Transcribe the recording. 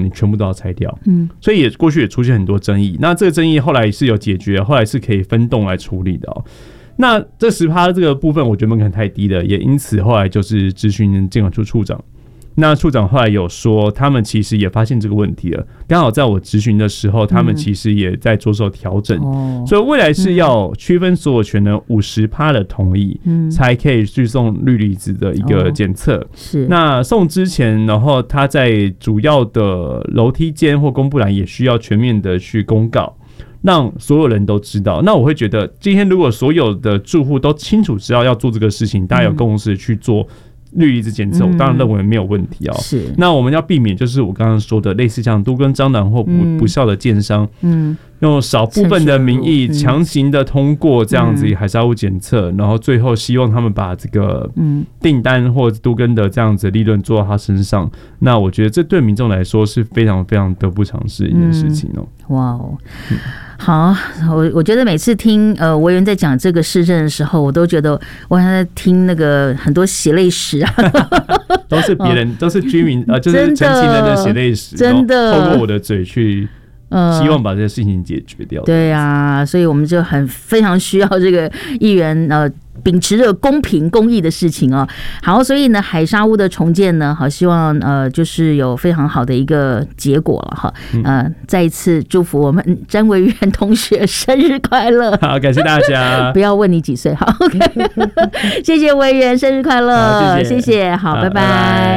你全部都要拆掉。所以过去也出现很多争议。那这个争议后来是有解决，后来是可以分栋来处理的那这10%这个部分，我觉得门槛太低了，也因此后来就是咨询监管处处长。那处长后来有说，他们其实也发现这个问题了。刚好在我质询的时候，他们其实也在着手调整。所以未来是要区分所有权人50%的同意，才可以去送氯离子的一个检测。 是。那送之前，然后他在主要的楼梯间或公布栏也需要全面的去公告，让所有人都知道。那我会觉得，今天如果所有的住户都清楚知道要做这个事情，大家有共识去做氯离子检测，我当然认为没有问题是。 那我们要避免就是我刚刚说的类似像都更蟑螂或不孝的建商，用少部分的名义强行的通过这样子海砂屋检测，然后最后希望他们把这个订单或都更的这样子利润做到他身上。那我觉得这对民众来说是非常非常得不偿失的一件事情哇哦。好，我觉得每次听委员在讲这个市政的时候，我都觉得我好像在听那个很多血泪史都是别人，都是居民就是陈情人的血泪史， 真的透过我的嘴去希望把这个事情解决掉。 对啊，所以我们就非常需要这个议员秉持着公平公义的事情好，所以呢，海砂屋的重建呢，好，希望就是有非常好的一个结果了哈。再一次祝福我们詹维元同学生日快乐！ 好，感谢大家。 不要问你几岁，好 ，OK， 谢谢委员，生日快乐！谢谢，好，拜拜。